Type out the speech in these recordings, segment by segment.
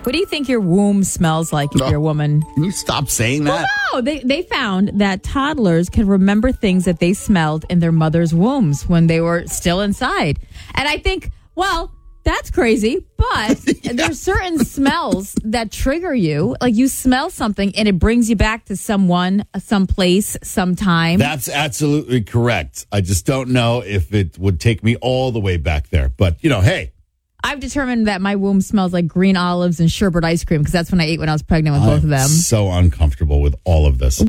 What do you think your womb smells like if you're a woman? Can you stop saying that? Well, no, they found that toddlers can remember things that they smelled in their mother's wombs when they were still inside. And I think, well, that's crazy, but there's certain smells that trigger you. Like you smell something and it brings you back to someone, some place, sometime. That's absolutely correct. I just don't know if it would take me all the way back there. But, hey. I've determined that my womb smells like green olives and sherbet ice cream because that's when I ate when I was pregnant with both of them. I'm so uncomfortable with all of this.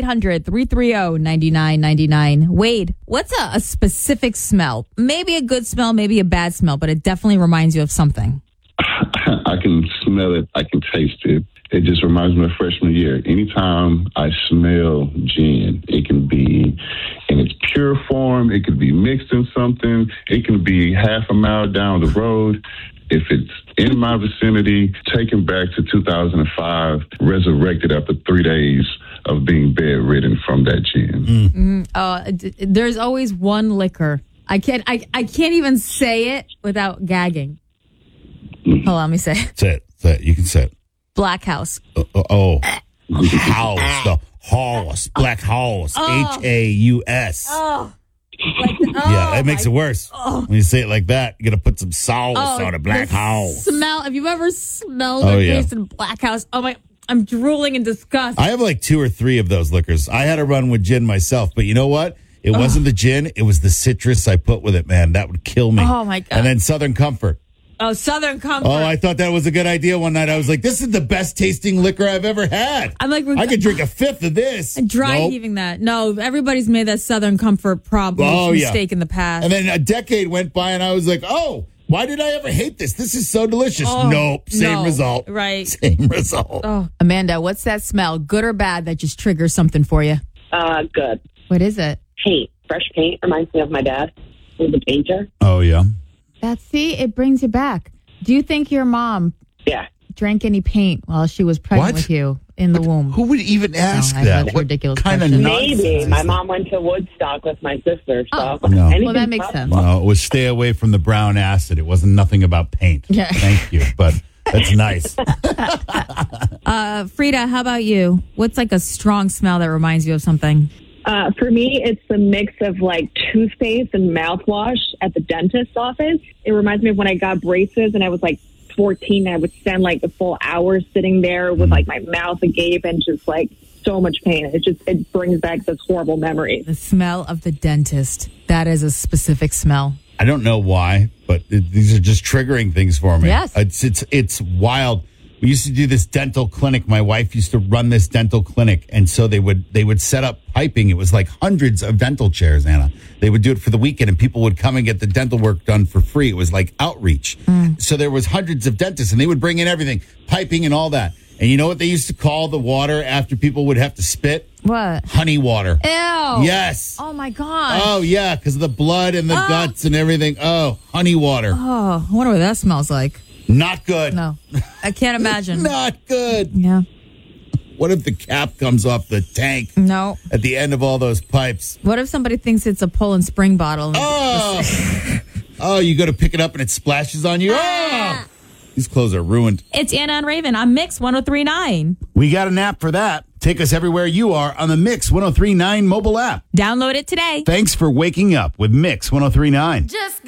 1-800-330-9999. Wade, what's a specific smell? Maybe a good smell, maybe a bad smell, but it definitely reminds you of something. I can smell it. I can taste it. It just reminds me of freshman year. Anytime I smell gin, it can be in its pure form. It could be mixed in something. It can be half a mile down the road. If it's in my vicinity, taken back to 2005, resurrected after 3 days of being bedridden from that gin. There's always one liquor. I can't even say it without gagging. Hold on, let me say it. Say it. You can say it. Black House. House. The horse. Black Horse. Haus. Oh. Yeah, that makes it worse. When you say it like that, you got to put some sauce on a Black House. Smell. Have you ever smelled or tasted Black House? Oh my, I'm drooling in disgust. I have like 2 or 3 of those liquors. I had a run with gin myself, but you know what? It wasn't the gin. It was the citrus I put with it, man. That would kill me. Oh, my God. And then Southern Comfort. Oh, Southern Comfort. Oh, I thought that was a good idea one night. I was like, this is the best tasting liquor I've ever had. I'm like, I could drink a fifth of this. Dry heaving that. No, everybody's made that Southern Comfort mistake in the past. And then a decade went by and I was like, why did I ever hate this? This is so delicious. Nope. Same result. Right. Same result. Oh. Amanda, what's that smell, good or bad, that just triggers something for you? Good. What is it? Paint. Fresh paint reminds me of my dad. He was a painter. Oh, yeah. It brings you back. Do you think your mom drank any paint while she was pregnant with you in the womb? Who would even ask that? That's ridiculous kind of Maybe. My mom went to Woodstock with my sister. So no. Well, that makes sense. No, it was stay away from the brown acid. It wasn't nothing about paint. Yeah. Thank you, but that's nice. Frida, how about you? What's like a strong smell that reminds you of something? For me, it's the mix of like toothpaste and mouthwash at the dentist's office. It reminds me of when I got braces and I was like 14 and I would spend like the full hour sitting there with like my mouth agape and just like so much pain. It brings back this horrible memory. The smell of the dentist. That is a specific smell. I don't know why, but these are just triggering things for me. Yes. It's wild. We used to do this dental clinic. My wife used to run this dental clinic. And so they would set up piping. It was like hundreds of dental chairs, Anna. They would do it for the weekend and people would come and get the dental work done for free. It was like outreach. So there was hundreds of dentists and they would bring in everything, piping and all that. And you know what they used to call the water after people would have to spit? What? Honey water. Ew. Yes. Oh, my God. Oh, yeah, because of the blood and the guts and everything. Oh, honey water. Oh, I wonder what that smells like. Not good. No, I can't imagine. Not good. Yeah. What if the cap comes off the tank? No. At the end of all those pipes? What if somebody thinks it's a Poland Spring bottle? Oh, you go to pick it up and it splashes on you. Oh! These clothes are ruined. It's Anna and Raven on Mix 103.9. We got an app for that. Take us everywhere you are on the Mix 103.9 mobile app. Download it today. Thanks for waking up with Mix 103.9. Just